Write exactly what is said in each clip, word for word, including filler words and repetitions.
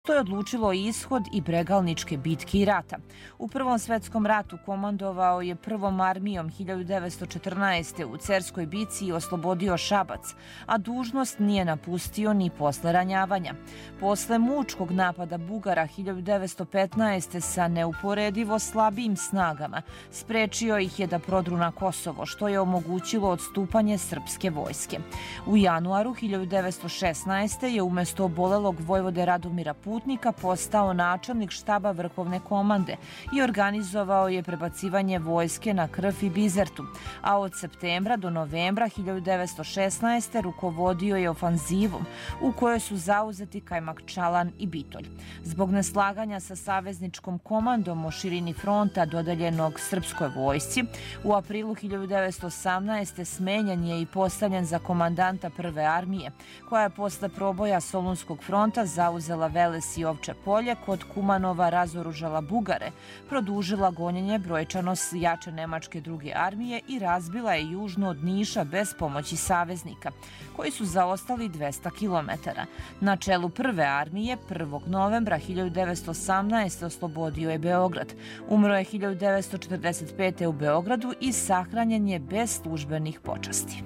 To je odlučilo ishod i Bregalničke bitke i rata. U Prvom svetskom ratu komandovao je Prvom armijom hiljadu devetsto četrnaeste. u Cerskoj bici i oslobodio Šabac, a dužnost nije napustio ni posle ranjavanja. Posle mučkog napada Bugara hiljadu devetsto petnaeste. sa neuporedivo slabijim snagama, sprečio ih je da prodru na Kosovo, što je omogućilo odstupanje srpske vojske. U januaru hiljadu devetsto šesnaeste. je umesto obolelog vojvode Radomira Putnika postao načelnik štaba vrhovne komande i organizovao je prebacivanje vojske na Krf i Bizertu, a od septembra do novembra hiljadu devetsto šesnaeste. rukovodio je ofanzivom u kojoj su zauzeti Kajmakčalan i Bitolj. Zbog neslaganja sa savezničkom komandom o širini fronta dodeljenog srpskoj vojsci, u aprilu hiljadu devetsto osamnaeste. smenjen je i postavljen za komandanta Prve armije, koja je posle proboja Solunskog fronta zauzela Veles i Ovče polje, kod Kumanova razoružala Bugare, produžila gonjenje brojčano jače nemačke druge armije i razbila je južno od Niša bez pomoći saveznika, koji su zaostali dvesta kilometara. Na čelu Prve armije prvog novembra hiljadu devetsto osamnaeste. oslobodio je Beograd. Umro je hiljadu devetsto četrdeset pete. u Beogradu i sahranjen je bez službenih počasti.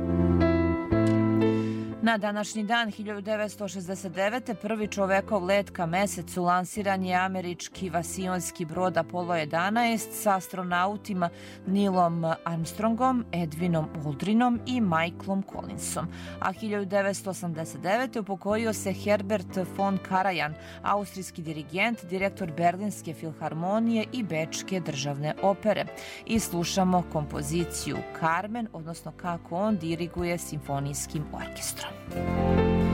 Na današnji dan hiljadu devetsto šezdeset devete. prvi čovekov let ka mesecu lansiran je američki vasionski brod Apollo jedanaest sa astronautima Neilom Armstrongom, Edvinom Aldrinom i Michaelom Collinsom. A hiljadu devetsto osamdeset devete. upokojio se Herbert von Karajan, austrijski dirigent, direktor Berlinske filharmonije i Bečke državne opere. I slušamo kompoziciju Carmen, odnosno kako on diriguje simfonijskim orkestrom.